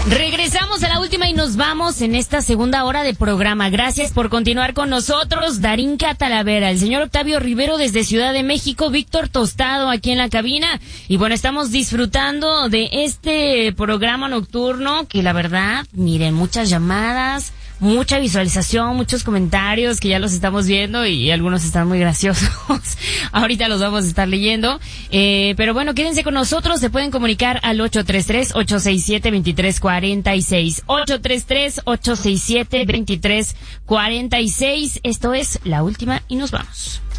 Regresamos a la última y nos vamos en esta segunda hora de programa. Gracias por continuar con nosotros. Darinka Talavera, el señor Octavio Rivero desde Ciudad de México, Víctor Tostado aquí en la cabina. Y bueno, estamos disfrutando de este programa nocturno que la verdad, miren, muchas llamadas, mucha visualización, muchos comentarios que ya los estamos viendo y algunos están muy graciosos. Ahorita los vamos a estar leyendo. Pero bueno, quédense con nosotros. Se pueden comunicar al 833-867-2346. 833-867-2346. Esto es La Última y nos vamos.